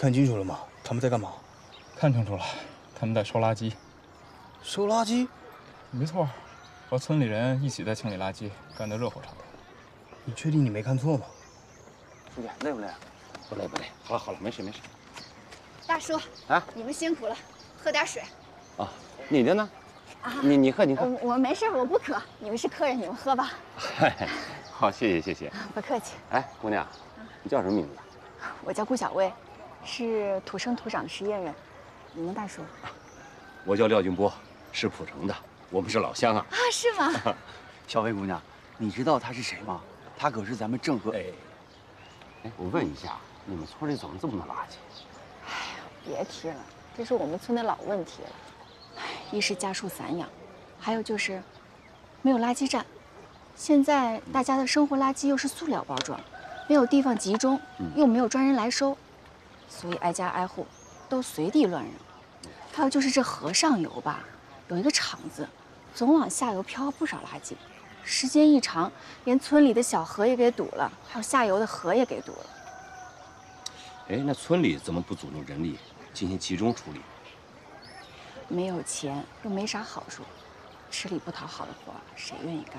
看清楚了吗？他们在干嘛？ 看清楚了，他们在收垃圾。 收垃圾？ 没错，和村里人一起在清理垃圾，干得热火朝天。 你确定你没看错吗？ 书记，累不累啊？不累不累。好了好了，没事没事。 大叔啊，你们辛苦了，喝点水。 啊，你的呢？啊，你喝你喝。 我没事，我不渴。你们是客人，你们喝吧。 嗨，好，谢谢谢谢。 不客气。 哎，姑娘，你叫什么名字？ 我叫顾小薇，是土生土长的实验人。你呢，大叔？ 我叫廖俊波，是蒲城的，我们是老乡啊。 啊，是吗？ 小薇姑娘，你知道他是谁吗？他可是咱们郑和。 哎，我问一下，你们村里怎么这么多垃圾？ 哎呀，别提了，这是我们村的老问题了。哎，一是家畜散养，还有就是没有垃圾站。现在大家的生活垃圾又是塑料包装，没有地方集中，又没有专人来收，所以挨家挨户都随地乱扔。还有就是这河上游吧，有一个厂子，总往下游飘不少垃圾，时间一长，连村里的小河也给堵了，还有下游的河也给堵了。 哎，那村里怎么不组织人力进行集中处理？ 没有钱，又没啥好处，吃力不讨好的活，谁愿意干？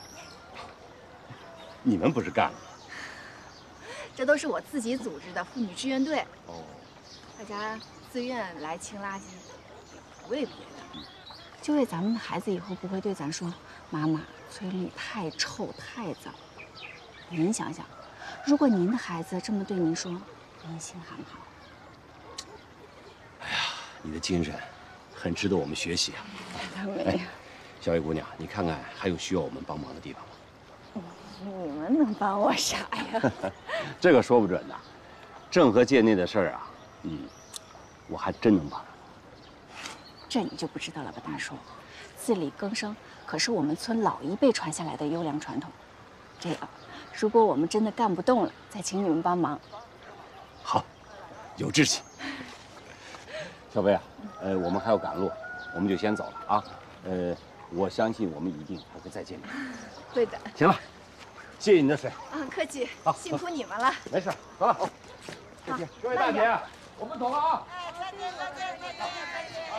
你们不是干了？ 这都是我自己组织的妇女志愿队。哦，大家自愿来清垃圾，也不为别的，就为咱们的孩子以后不会对咱说：“妈妈，村里太臭太脏。”您想想，如果您的孩子这么对您说，您心寒不寒？ 哎呀，你的精神很值得我们学习啊！ 没有， 小薇姑娘，你看看还有需要我们帮忙的地方吗？ 你们能帮我啥呀？ 这个说不准的，郑和界内的事儿啊，我还真能帮。 这你就不知道了吧，大叔？自力更生可是我们村老一辈传下来的优良传统。这个，如果我们真的干不动了，再请你们帮忙。 好，有志气。小薇啊，我们还要赶路，我们就先走了啊。我相信我们一定还会再见面。 会的。 行了，谢谢你的水。 啊，客气。 好， 辛苦你们了。 没事，走了。再见，各位大姐，我们走了啊。 哎，再见再见再见再见。